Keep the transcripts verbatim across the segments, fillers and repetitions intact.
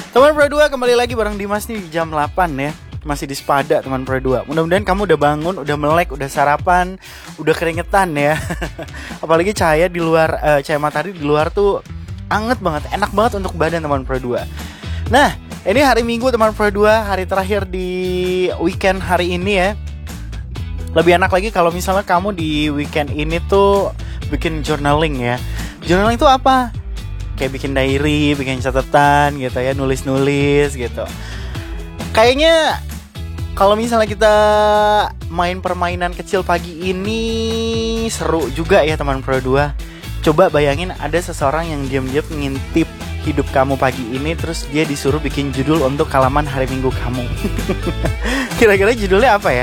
Teman Pro dua, kembali lagi bareng Dimas nih di jam delapan ya. Masih di Spada teman Pro dua. Mudah-mudahan kamu udah bangun, udah melek, udah sarapan, udah keringetan ya. Apalagi cahaya di luar, uh, cahaya matahari di luar tuh anget banget, enak banget untuk badan teman Pro dua. Nah, ini hari Minggu teman Pro dua, hari terakhir di weekend hari ini ya. Lebih enak lagi kalau misalnya kamu di weekend ini tuh bikin journaling ya. Journaling itu apa? Kayak bikin diary, bikin catatan gitu ya, nulis-nulis gitu. Kayaknya kalau misalnya kita main permainan kecil pagi ini seru juga ya teman Pro dua. Coba bayangin ada seseorang yang diam-diam ngintip hidup kamu pagi ini, terus dia disuruh bikin judul untuk halaman hari Minggu kamu. Kira-kira judulnya apa ya?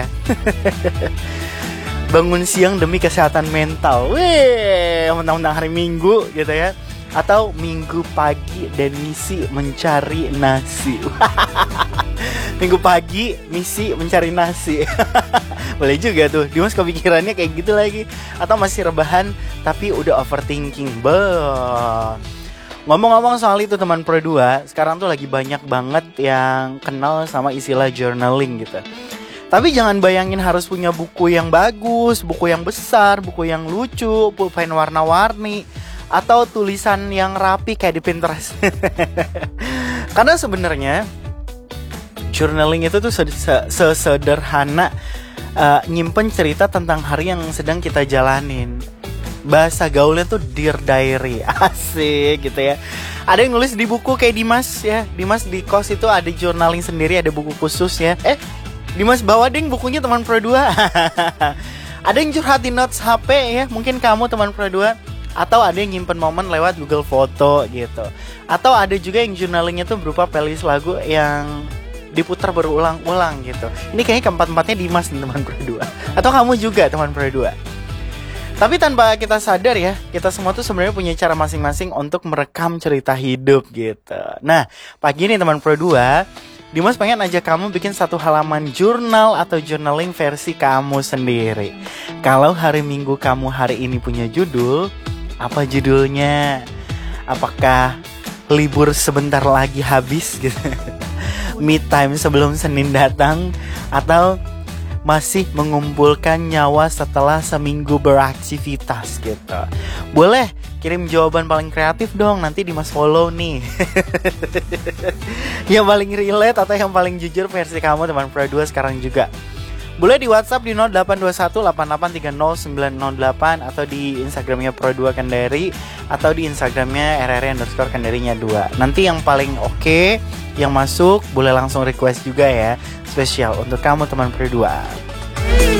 Bangun siang demi kesehatan mental. Wih, mentang-mentang hari Minggu gitu ya. Atau minggu pagi dan misi mencari nasi. Minggu pagi misi mencari nasi. Boleh juga tuh. Dimas kepikirannya kayak gitu lagi. Atau masih rebahan tapi udah overthinking. Bah. Ngomong-ngomong soal itu teman Pro dua, sekarang tuh lagi banyak banget yang kenal sama istilah journaling gitu. Tapi jangan bayangin harus punya buku yang bagus, buku yang besar, buku yang lucu, pulpen warna-warni, atau tulisan yang rapi kayak di Pinterest. Karena sebenarnya journaling itu tuh sesederhana uh, nyimpen cerita tentang hari yang sedang kita jalanin. Bahasa gaulnya tuh Dear Diary. Asik gitu ya. Ada yang nulis di buku kayak Dimas ya. Dimas di kos itu ada journaling sendiri, ada buku khusus ya. Eh, Dimas bawa ding bukunya teman Pro dua. Ada yang curhatin notes H P ya. Mungkin kamu teman Pro dua. Atau ada yang nyimpen momen lewat Google Foto gitu. Atau ada juga yang journalingnya tuh berupa playlist lagu yang diputar berulang-ulang gitu. Ini kayaknya keempat-empatnya Dimas teman Pro dua. Atau kamu juga teman Pro dua. Tapi tanpa kita sadar ya, kita semua tuh sebenarnya punya cara masing-masing untuk merekam cerita hidup gitu. Nah, pagi ini teman Pro dua, Dimas pengen ajak kamu bikin satu halaman jurnal atau journaling versi kamu sendiri. Kalau hari Minggu kamu hari ini punya judul, apa judulnya? Apakah libur sebentar lagi habis gitu? Me time sebelum Senin datang? Atau masih mengumpulkan nyawa setelah seminggu beraktivitas gitu? Boleh kirim jawaban paling kreatif dong, nanti Dimas follow nih. Yang paling relate atau yang paling jujur versi kamu teman Pro dua sekarang juga. Boleh di WhatsApp di nol delapan dua satu delapan delapan tiga nol sembilan nol delapan, atau di Instagramnya Pro dua Kendari, atau di Instagramnya R R underscore Kendarinya dua. Nanti yang paling oke, okay, yang masuk boleh langsung request juga ya, spesial untuk kamu teman Pro dua.